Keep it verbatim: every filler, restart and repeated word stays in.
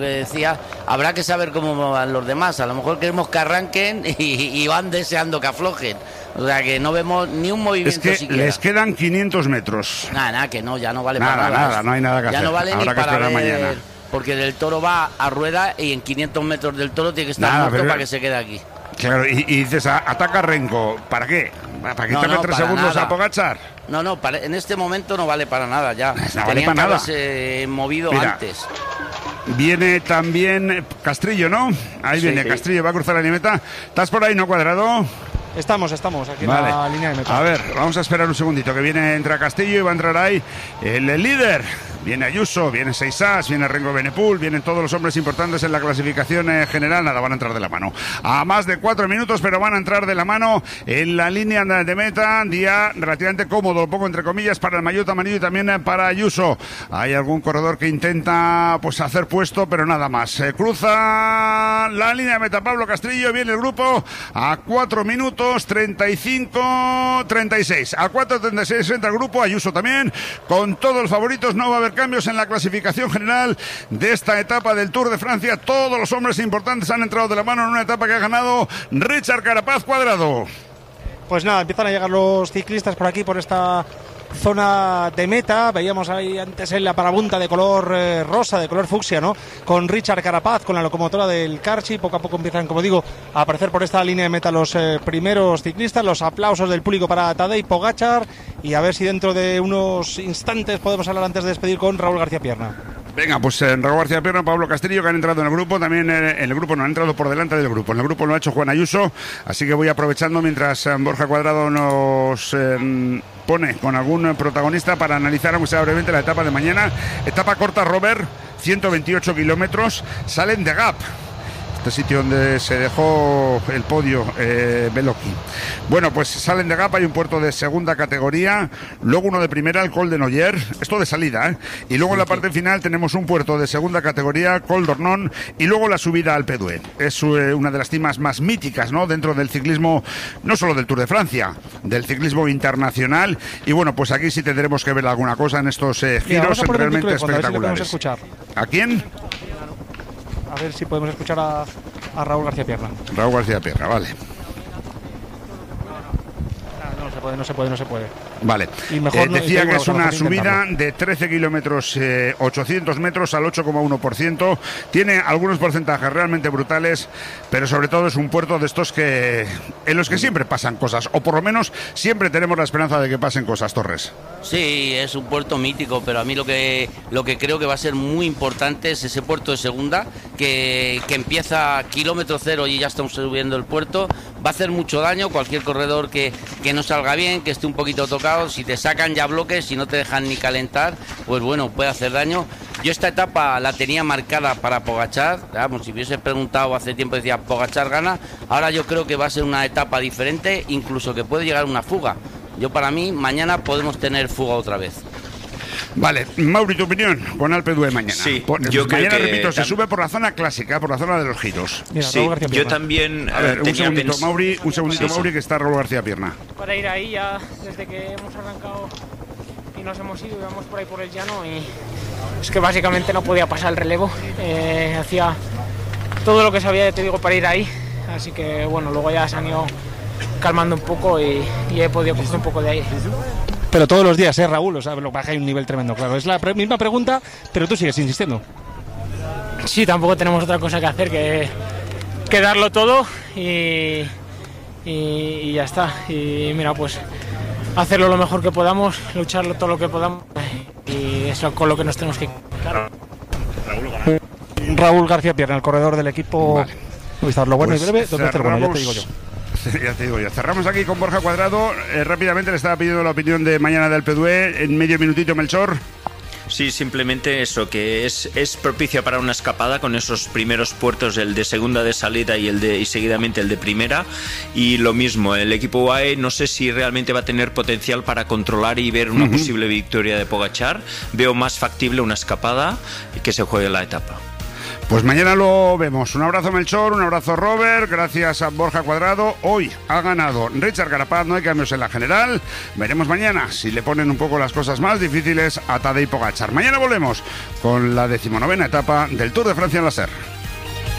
que decía, habrá que saber cómo van los demás. A lo mejor queremos que arranquen y, y van deseando que aflojen. O sea que no vemos ni un movimiento es que siquiera. Les quedan quinientos metros. Nada, nada, que no, ya no vale nada, para nada. Nada, no hay nada que ya hacer. Ya no vale Habrá ni que para ver, mañana. Porque del Toro va a rueda y en quinientos metros del Toro tiene que estar nada, muerto pero... para que se quede aquí. Claro, y, y dices, ataca a Renko. ¿Para qué? ¿Para quitarle no, no, tres para segundos nada. a Pogačar? No, no, para, en este momento no vale para nada ya. No vale para nada. Se movido Mira, antes. Viene también Castrillo, ¿no? Ahí sí, viene sí. Castrillo, va a cruzar la línea de meta. ¿Estás por ahí, no, Cuadrado? Estamos, estamos aquí vale. en la línea de meta. A ver, vamos a esperar un segundito, que viene, entra Castillo y va a entrar ahí el, el líder. Viene Ayuso, viene Seisás, viene Renko Benepul, vienen todos los hombres importantes en la clasificación eh, general. Nada, van a entrar de la mano. A más de cuatro minutos, pero van a entrar de la mano en la línea de meta. Día relativamente cómodo, lo pongo entre comillas, para el maillot amarillo y también para Ayuso. Hay algún corredor que intenta pues hacer puesto, pero nada más. Se cruza la línea de meta Pablo Castrillo, viene el grupo a cuatro minutos, treinta y cinco, treinta y seis. A cuatro treinta y seis entra el grupo, Ayuso también. Con todos los favoritos no va a haber cambios en la clasificación general de esta etapa del Tour de Francia. Todos los hombres importantes han entrado de la mano en una etapa que ha ganado Richard Carapaz. Cuadrado. Pues nada, empiezan a llegar los ciclistas por aquí, por esta zona de meta. Veíamos ahí antes en la parabunta de color eh, rosa, de color fucsia, ¿no? Con Richard Carapaz, con la locomotora del Carchi. Poco a poco empiezan, como digo, a aparecer por esta línea de meta los eh, primeros ciclistas. Los aplausos del público para Tadej Pogačar. Y a ver si dentro de unos instantes podemos hablar antes de despedir con Raúl García Pierna. Venga, pues eh, Raúl García Pierna, Pablo Castillo, que han entrado en el grupo. También eh, en el grupo no han entrado por delante del grupo. En el grupo lo ha hecho Juan Ayuso. Así que voy aprovechando mientras eh, Borja Cuadrado nos eh, pone con algún protagonista para analizar, aunque sea brevemente, la etapa de mañana. Etapa corta, Robert, ciento veintiocho kilómetros. Salen de Gap, este sitio donde se dejó el podio eh, Beloki. Bueno, pues salen de Gap, hay un puerto de segunda categoría, luego uno de primera, el Col de Noyer, esto de salida, ¿eh? Y luego en la parte final tenemos un puerto de segunda categoría, Col d'Ornon, y luego la subida al Péduet. Es eh, una de las cimas más míticas, ¿no?, dentro del ciclismo, no solo del Tour de Francia, del ciclismo internacional. Y bueno, pues aquí sí tendremos que ver alguna cosa en estos eh, giros Mira, realmente fondo, espectaculares. Si ¿A quién? A ver si podemos escuchar a, a Raúl García Pierna. Raúl García Pierna, vale. No, no se puede, no se puede, no se puede. Vale, y mejor eh, decía no, que es una subida intentarlo. de trece kilómetros, eh, ochocientos metros al ocho coma uno por ciento. Tiene algunos porcentajes realmente brutales, pero sobre todo es un puerto de estos que en los que siempre pasan cosas, o por lo menos siempre tenemos la esperanza de que pasen cosas, Torres. Sí, es un puerto mítico, pero a mí lo que lo que creo que va a ser muy importante es ese puerto de segunda, que, que empieza a kilómetro cero y ya estamos subiendo el puerto. Va a hacer mucho daño cualquier corredor que, que no salga bien, que esté un poquito tocado. Si te sacan ya bloques, si no te dejan ni calentar, pues bueno, puede hacer daño. Yo esta etapa la tenía marcada para Pogačar, vamos, si hubiese preguntado hace tiempo decía Pogačar gana. Ahora yo creo que va a ser una etapa diferente, incluso que puede llegar una fuga. Yo para mí, mañana podemos tener fuga otra vez. Vale, Mauri, tu opinión con Alpe d'Huez mañana. Sí, por, yo mañana, creo que repito, se tam- sube por la zona clásica, por la zona de los giros. Mira, sí, García yo Pierna. también A ver, eh, un tenía segundito, pens- Mauri, un segundito, Sí, Mauri, sí. que está Raúl García Pierna. Para ir ahí ya, desde que hemos arrancado y nos hemos ido, íbamos por ahí por el llano y es que básicamente no podía pasar el relevo. Eh, hacía todo lo que sabía, te digo, para ir ahí, así que bueno, luego ya se han ido calmando un poco y, y he podido coger un poco de aire. Pero todos los días, ¿eh, Raúl? O sea, lo que pasa es que hay un nivel tremendo, claro. Es la pre- misma pregunta, pero tú sigues insistiendo. Sí, tampoco tenemos otra cosa que hacer que, que darlo todo y, y, y ya está. Y mira, pues hacerlo lo mejor que podamos, lucharlo todo lo que podamos y eso con lo que nos tenemos que... Claro. Raúl García Pierna, el corredor del equipo. Vale. Movistar, lo bueno Pues y breve, ¿dónde está el bueno? Ya te cerramos- digo yo. Ya te digo yo. Cerramos aquí con Borja Cuadrado. Eh, rápidamente le estaba pidiendo la opinión de mañana del Alpe d'Huez. En medio minutito, Melchor. Sí, simplemente eso, que es, es propicia para una escapada con esos primeros puertos, el de segunda de salida y el de y seguidamente el de primera. Y lo mismo, el equipo U A E no sé si realmente va a tener potencial para controlar y ver una uh-huh. posible victoria de Pogačar. Veo más factible una escapada y que se juegue la etapa. Pues mañana lo vemos. Un abrazo Melchor, un abrazo Robert, gracias a Borja Cuadrado. Hoy ha ganado Richard Carapaz, no hay cambios en la general. Veremos mañana si le ponen un poco las cosas más difíciles a Tadej Pogačar. Mañana volvemos con la decimonovena etapa del Tour de Francia en la S E R.